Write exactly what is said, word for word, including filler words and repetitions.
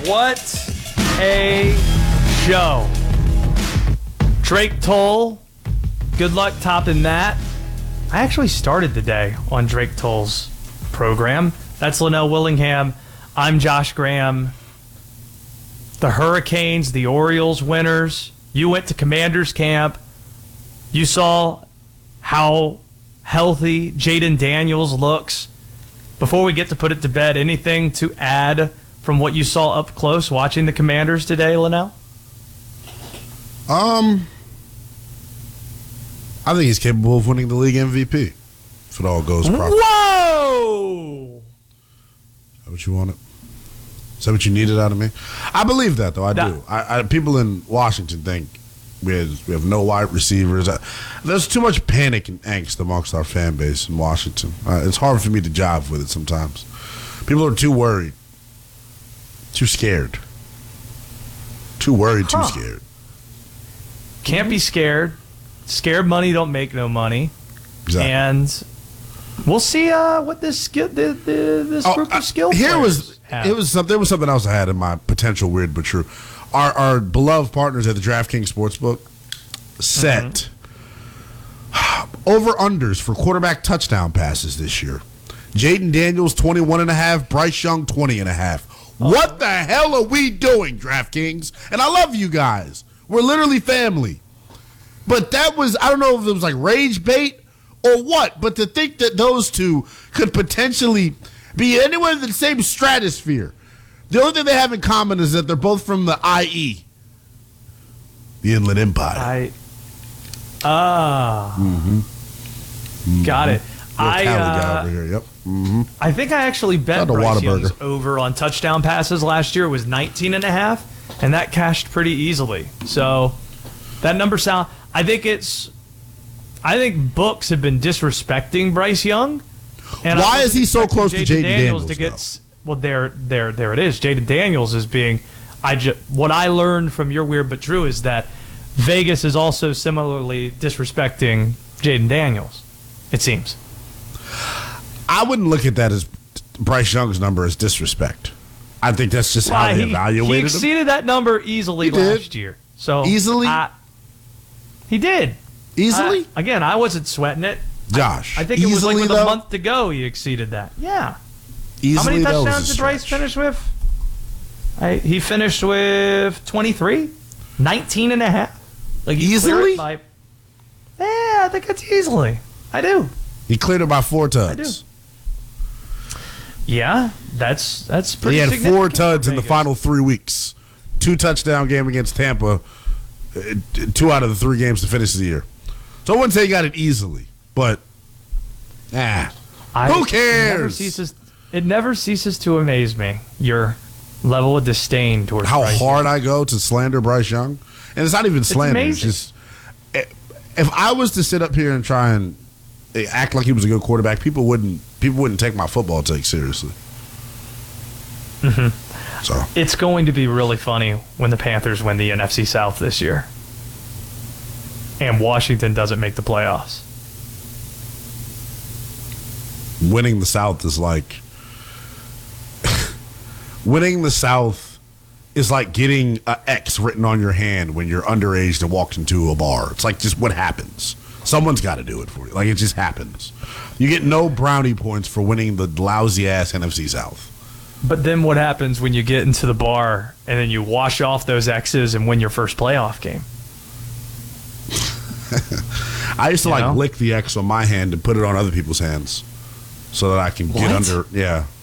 What a show. Drake Toll, good luck topping that. I actually started the day on Drake Toll's program. That's Linnell Willingham. I'm Josh Graham. The Hurricanes, the Orioles winners. You went to Commanders camp. You saw how healthy Jaden Daniels looks. Before we get to put it to bed, anything to add from what you saw up close watching the Commanders today, Linnell? Um, I think he's capable of winning the league M V P if it all goes properly. Whoa! Is that what you wanted? Is that what you needed out of me? I believe that, though. I That- do. I, I, people in Washington think we have, we have no wide receivers. I, there's too much panic and angst amongst our fan base in Washington. Uh, it's hard for me to jive with it sometimes. People are too worried. Too scared. Too worried, Huh. too scared. Can't be scared. Scared money don't make no money. Exactly. And we'll see uh, what this skill, the, the, this Oh, group uh, of skill here players was have. it was something. There was something else I had in my potential weird but true. Our our beloved partners at the DraftKings Sportsbook set mm-hmm. over unders for quarterback touchdown passes this year. Jaden Daniels twenty-one and a half, Bryce Young twenty and a half. Oh. What the hell are we doing, DraftKings? And I love you guys. We're literally family. But that was, I don't know if it was like rage bait or what, but to think that those two could potentially be anywhere in the same stratosphere. The only thing they have in common is that they're both from the I E, the Inland Empire. I ah, mm-hmm. Mm-hmm. Got it. Little I Cali guy uh, over here. Yep. Mm-hmm. I think I actually bet Shout out to Bryce Whataburger. Young's over on touchdown passes last year. It was nineteen and a half, and that cashed pretty easily. So that number sound. I think it's. I think books have been disrespecting Bryce Young. And Why is he so close to Jaden Daniels? to get, well, there, there, there it is. Jaden Daniels is being. I just what I learned from your weird but true is that Vegas is also similarly disrespecting Jaden Daniels. It seems. I wouldn't look at that as Bryce Young's number as disrespect. I think that's just how Well, they he, evaluated he him. exceeded that number easily He did. last year. So Easily? I, he did. Easily? I- again, I wasn't sweating it. Josh, I think it was like easily, with though? a month to go he exceeded that. Yeah. Easily, How many that was touchdowns a did Bryce stretch. finish with? I, he finished with twenty-three, nineteen and a half. Like he cleared Easily? it by, yeah, I think it's easily. I do. He cleared it by four tuds. Yeah, that's that's pretty. He had four significant tuds for in the Vegas. final three weeks. Two touchdown game against Tampa. uh, Two out of the three games to finish the year. So I wouldn't say he got it easily, but ah, I, who It never, cares? ceases, it never ceases to amaze me your level of disdain towards How Bryce hard I go to slander Bryce Young, and it's not even slander. It's, amazing. just if I was to sit up here and try and act like he was a good quarterback, people wouldn't people wouldn't take my football take seriously. Mm-hmm. So It's going to be really funny when the Panthers win the N F C South this year, and Washington doesn't make the playoffs. winning the South is like winning the South is like getting an X written on your hand when you're underage and walked into a bar. It's like just what happens. Someone's got to do it for you. Like it just happens. You get no brownie points for winning the lousy ass N F C South. But then what happens when you get into the bar and then you wash off those X's and win your first playoff game? I used to You like know? lick the X on my hand and put it on other people's hands so that I can get What? under. Yeah.